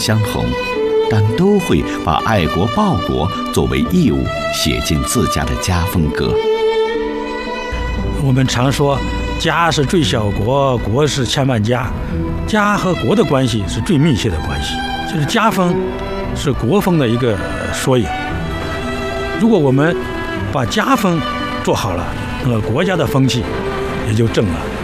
相同，但都会把爱国报国作为义务写进自家的家风歌。 我们常说，家是最小国，国是千万家。家和国的关系是最密切的关系，就是家风是国风的一个缩影。如果我们把家风做好了，那么国家的风气也就正了。